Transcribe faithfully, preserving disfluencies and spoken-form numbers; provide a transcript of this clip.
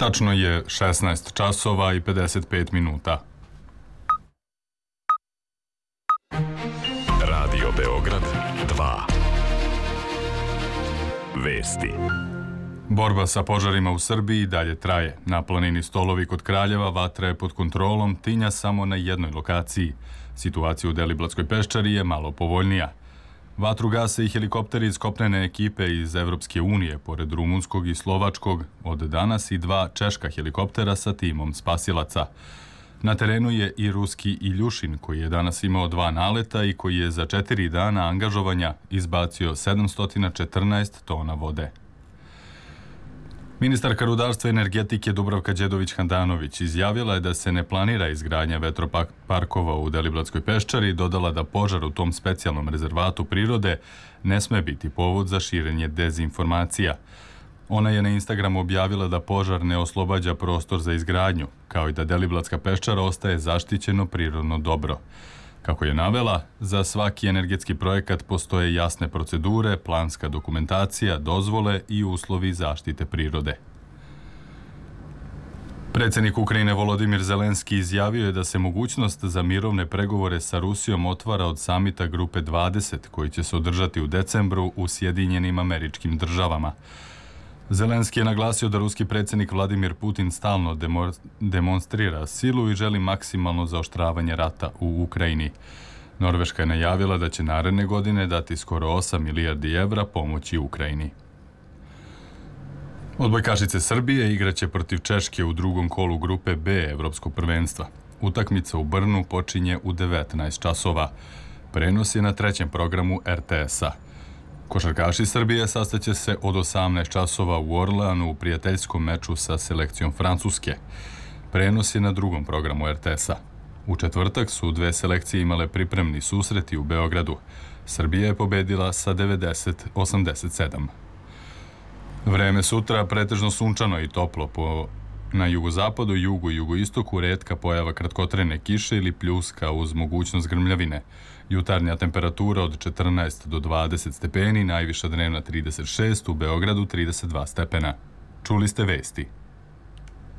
Tačno je šesnaest časova i pedeset pet minuta. Radio Beograd dva. Vesti. Borba sa požarima u Srbiji dalje traje. Na planini Stolovi kod Kraljeva vatra je pod kontrolom, tinja samo na jednoj lokaciji. Situacija u Deliblatskoj peščari je malo povoljnija. Vatru gase i helikopteri iz kopnene ekipe iz Evropske unije, pored rumunskog i slovačkog, od danas i dva češka helikoptera sa timom spasilaca. Na terenu je i ruski Iljušin, koji je danas imao dva naleta i koji je za četiri dana angažovanja izbacio sedamsto četrnaest tona vode. Ministarka rudarstva i energetike Dubravka Đedović-Handanović izjavila je da se ne planira izgradnja vetroparkova u Deliblatskoj peščari i dodala da požar u tom specijalnom rezervatu prirode ne sme biti povod za širenje dezinformacija. Ona je na Instagramu objavila da požar ne oslobađa prostor za izgradnju, kao i da Deliblatska peščara ostaje zaštićeno prirodno dobro. Kako je navela, za svaki energetski projekat postoje jasne procedure, planska dokumentacija, dozvole i uslovi zaštite prirode. Predsjednik Ukrajine Volodimir Zelenski izjavio je da se mogućnost za mirovne pregovore sa Rusijom otvara od samita Grupe dvadeset, koji će se održati u decembru u Sjedinjenim Američkim Državama. Zelenski je naglasio da ruski predsjednik Vladimir Putin stalno demo, demonstrira silu i želi maksimalno zaoštravanje rata u Ukrajini. Norveška je najavila da će naredne godine dati skoro osam milijardi evra pomoći Ukrajini. Odbojkašice Srbije igraće protiv Češke u drugom kolu Grupe B Evropskog prvenstva. Utakmica u Brnu počinje u devetnaest časova. Prenos je na trećem programu er te es-a. Košarkaši Srbije sastaće se od osamnaest časova u Orleanu u prijateljskom meču sa selekcijom Francuske. Prenos je na drugom programu er te es-a. U četvrtak su dve selekcije imale pripremni susreti u Beogradu. Srbija je pobedila sa devedeset osamdeset sedam. Vreme sutra pretežno sunčano i toplo, po na jugozapadu, jugu i jugoistoku retka pojava kratkotrajne kiše ili pljuska uz mogućnost grmljavine. Jutarnja temperatura od četrnaest do dvadeset stepeni, najviša dnevna trideset šest, u Beogradu trideset dva stepena. Čuli ste vesti.